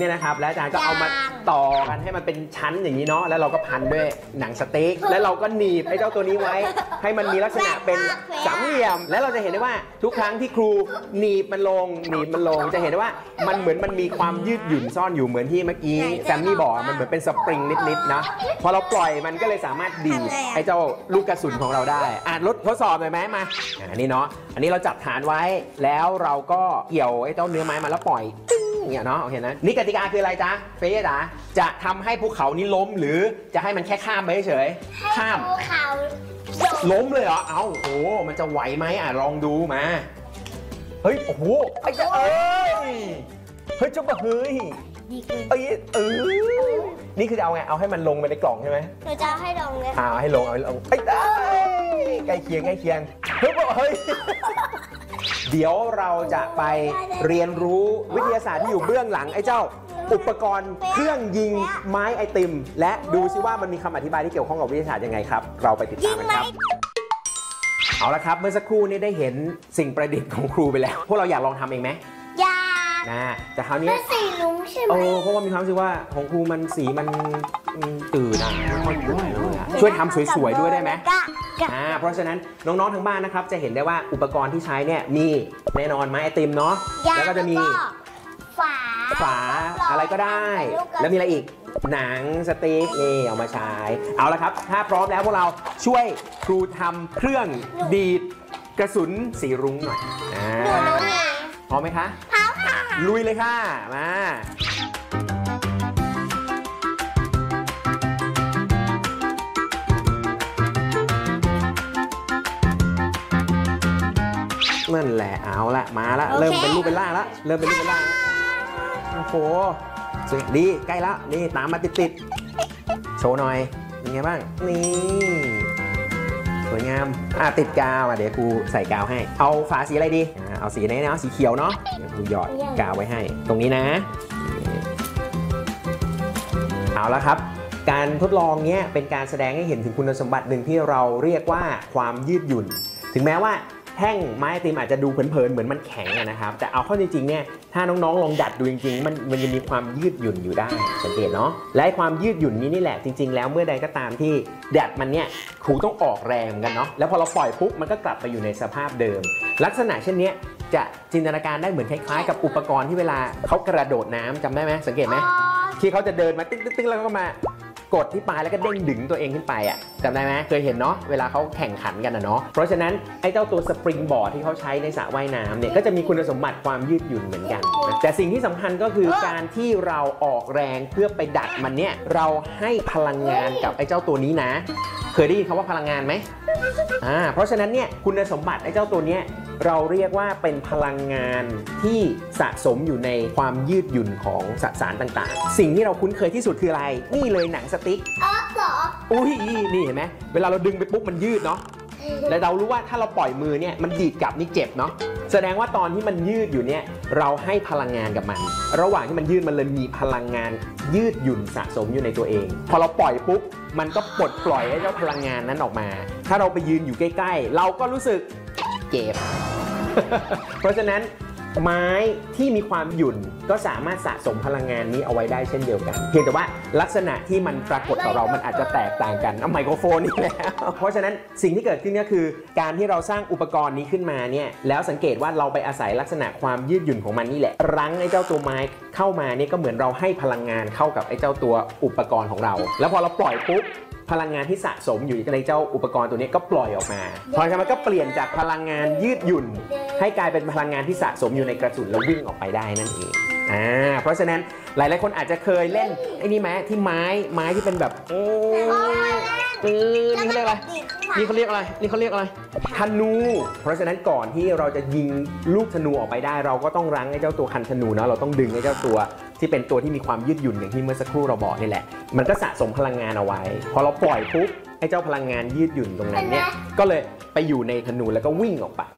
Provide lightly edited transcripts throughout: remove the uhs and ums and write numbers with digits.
เนี่ยนะครับแล้วอาจารย์ก็เอามาต่อกันให้มันเป็นชั้นอย่างนี้เนาะแล้วเราก็พันด้วยหนังสติ๊กแล้วเราก็หนีบไอ้เจ้าตัวนี้ไว้ให้มันมีลักษณะเป็นสามเหลี่ยมแล้วเราจะเห็นได้ว่าทุกครั้งที่ครูหนีบมันลงจะเห็นได้ว่ามันเหมือนมันมีความยืดหยุ่นซ่อนอยู่เหมือนที่เมื่อกี้แซมมี่บอกมันเหมือนเป็นสปริงนิดๆนะพอเราปล่อยมันก็เลยสามารถดีดไอ้เจ้าลูกกระสุนของเราได้ทดสอบหน่อยไหมมาอันนี้เนาะอันนี้เราจับฐานไว้แล้วเราก็เกี่ยวไอ้เจ้าเนื้อไม้มาแล้วปล่อยเนี่ยเนาะโอเคนะนี่กติกาคืออะไรจ๊ะเฟย์จ๋าจะทำให้ภูเขานี้ล้มหรือจะให้มันแค่ข้ามไปเฉยข้ามภูเขาล้มเลยเหรอเอ้าโอ้มันจะไหวไหมลองดูมาเฮ้ยโอ้โหไอ้เจ้าเฮ้ยเจ้าบ้าเฮ้ยนี่คือจะเอาไงเอาให้มันลงไปในกล่องใช่ไหมเราจะให้ลงเลยให้ลงไอ้ใกล้เคียงเฮ้ยเดี๋ยวเราจะไปเรียนรู้วิทยาศาสตร์ที่อยู่เบื้องหลังไอ้เจ้าอุปกรณ์เครื่องยิงไม้ไอติมและดูซิว่ามันมีคำอธิบายที่เกี่ยวข้องกับวิทยาศาสตร์ยังไงครับเราไปติดตามกันครับเอาละครับเมื่อสักครู่นี้ได้เห็นสิ่งประดิษฐ์ของครูไปแล้วพวกเราอยากลองทำเองไหมอยากแต่คราวนี้สีรุ้งใช่ไหมเพราะว่ามีความรู้สึกว่าของครูมันสีมันตื่นไม่ค่อยด้วยช่วยทำสวยๆด้วยได้ไหมเพราะฉะนั้นน้องๆทางบ้านนะครับจะเห็นได้ว่าอุปกรณ์ที่ใช้เนี่ยมีแน่นอนไม้ไอติมเนาะแล้วก็จะมีฝาอะไรก็ได้แล้วมีอะไรอีกหนังสติ๊กนี่เอามาใช้เอาละครับถ้าพร้อมแล้วพวกเราช่วยครูทำเครื่องดีดกระสุนสีรุ้งหน่อยพร้อมไหมคะพร้อมค่ะลุยเลยค่ะมานั่นแหละเอาละมาละเริ่มเป็นรูปเป็นร่างละโอ้โหสวยดีใกล้แล้วนี่ตามมาติดโชว์หน่อยเป็นไงบ้างนี่สวยงามติดกาวเดี๋ยวครูใส่กาวให้เอาฝาสีอะไรดีเอาสีไหนเนาะสีเขียวเนาะเดี๋ยวครูหยอดกาวไว้ให้ตรงนี้นะเอาละครับการทดลองเนี้ยเป็นการแสดงให้เห็นถึงคุณสมบัติหนึ่งที่เราเรียกว่าความยืดหยุ่นถึงแม้ว่าแท่งไม้ไอติมอาจจะดูเผินๆเหมือนมันแข็งนะครับแต่เอาเข้าจริงๆเนี่ยถ้าน้องๆลองดัดดูจริงๆมันยังมีความยืดหยุ่นอยู่ได้สังเกตเนาะและความยืดหยุ่นนี้นี่แหละจริงๆแล้วเมื่อใดก็ตามที่ดัดมันเนี่ยครูต้องออกแรงกันเนาะแล้วพอเราปล่อยปุ๊บมันก็กลับไปอยู่ในสภาพเดิมลักษณะเช่นนี้จะจินตนาการได้เหมือนคล้ายๆกับอุปกรณ์ที่เวลาเขากระโดดน้ำจำได้ไหมสังเกตไหมที่เขาจะเดินมาติ๊งๆแล้วก็มากดที่ปลายแล้วก็เด้งดึงตัวเองขึ้นไปจำได้ไหมเคยเห็นเนาะเวลาเขาแข่งขันกันเนาะเพราะฉะนั้นไอ้เจ้าตัวสปริงบอร์ดที่เขาใช้ในสระว่ายน้ำเนี่ยก็จะมีคุณสมบัติความยืดหยุ่นเหมือนกันแต่สิ่งที่สำคัญก็คือการที่เราออกแรงเพื่อไปดัดมันเนี่ยเราให้พลังงานกับไอ้เจ้าตัวนี้นะเคยได้ยินคำว่าพลังงานไหมเพราะฉะนั้นเนี่ยคุณสมบัติไอ้เจ้าตัวเนี้ยเราเรียกว่าเป็นพลังงานที่สะสมอยู่ในความยืดหยุ่นของสสารต่างๆสิ่งที่เราคุ้นเคยที่สุดคืออะไรนี่เลยหนังสติ๊กเหรออุ้ยนี่เห็นไหมเวลาเราดึงไปปุ๊บมันยืดเนาะและเรารู้ว่าถ้าเราปล่อยมือเนี่ยมันดีดกลับนี่เจ็บเนาะแสดงว่าตอนที่มันยืดอยู่เนี่ยเราให้พลังงานกับมันระหว่างที่มันยืดมันเลยมีพลังงานยืดหยุ่นสะสมอยู่ในตัวเองพอเราปล่อยปุ๊บมันก็ปลดปล่อยไอ้เจ้าพลังงานนั้นออกมาถ้าเราไปยืนอยู่ใกล้ๆเราก็รู้สึกเจ็บ เพราะฉะนั้นไม้ที่มีความหยุ่นก็สามารถสะสมพลังงานนี้เอาไว้ได้เช่นเดียวกันเพียงแต่ว่าลักษณะที่มันปรากฏต่อเรามันอาจจะแตกต่างกันไมโครโฟนนี่แหละเพราะฉะนั้นสิ่งที่เกิดขึ้นก็คือการที่เราสร้างอุปกรณ์นี้ขึ้นมาเนี่ยแล้วสังเกตว่าเราไปอาศัยลักษณะความยืดหยุ่นของมันนี่แหละรั้งไอ้เจ้าตัวไม้เข้ามานี่ก็เหมือนเราให้พลังงานเข้ากับไอ้เจ้าตัวอุปกรณ์ของเราแล้วพอเราปล่อยปุ๊บพลังงานที่สะสมอยู่ในเจ้าอุปกรณ์ตัวนี้ก็ปล่อยออกมาเพราะฉะนั้นมันก็เปลี่ยนจากพลังงานยืดหยุ่นให้กลายเป็นพลังงานที่สะสมอยู่ในกระสุนแล้ววิ่งออกไปได้นั่นเองเพราะฉะนั้นหลายๆคนอาจจะเคยเล่นไอ้นี่ไหมที่ไม้ที่เป็นแบบนี่เขาเรียกอะไรธนูเพราะฉะนั้นก่อนที่เราจะยิงลูกธนูออกไปได้เราก็ต้องรั้งไอ้เจ้าตัวคันธนูเนาะเราต้องดึงไอ้เจ้าตัวที่เป็นตัวที่มีความยืดหยุ่นอย่างที่เมื่อสักครู่เราบอกนี่แหละมันก็สะสมพลังงานเอาไว้พอเราปล่อยปุ๊บไอ้เจ้าพลังงานยืดหยุ่นตรงนั้นเนี่ยก็เลยไปอยู่ในธนูแล้วก็วิ่งออกไป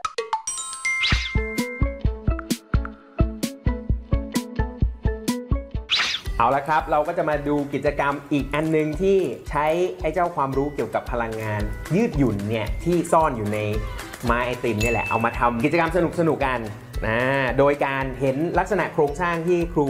เอาละครับเราก็จะมาดูกิจกรรมอีกอันนึงที่ใช้ไอ้เจ้าความรู้เกี่ยวกับพลังงานยืดหยุ่นเนี่ยที่ซ่อนอยู่ในไม้ไอติมนี่แหละเอามาทำกิจกรรมสนุกๆกันโดยการเห็นลักษณะโครงสร้างที่ครู